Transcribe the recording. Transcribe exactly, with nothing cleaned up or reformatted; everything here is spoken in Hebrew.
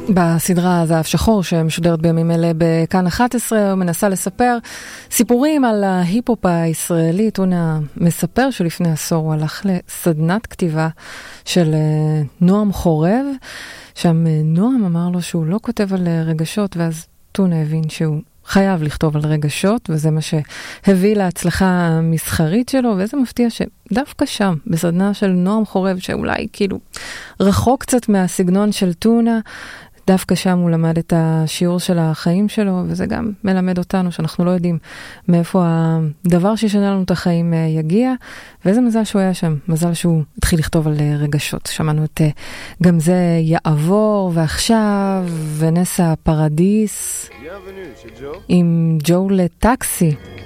בסדרה זהב שחור שמשודרת בימים אלה בכאן אחת עשרה, הוא מנסה לספר סיפורים על ההיפ-הופ הישראלי. טונה מספר שלפני עשור הוא הלך לסדנת כתיבה של נועם חורב, שם נועם אמר לו שהוא לא כותב על רגשות, ואז טונה הבין שהוא חייב לכתוב על רגשות, וזה מה שהביא להצלחה המסחרית שלו, וזה מפתיע שדווקא שם, בסדנה של נועם חורב, שאולי כאילו רחוק קצת מהסגנון של טונה, דווקא שם הוא למד את השיעור של החיים שלו, וזה גם מלמד אותנו שאנחנו לא יודעים מאיפה הדבר שישנה לנו את החיים יגיע, ואיזה מזל שהוא היה שם, מזל שהוא התחיל לכתוב על רגשות. שמענו את גם זה יעבור, ועכשיו ונסה פרדיס עם ג'ו לטקסי.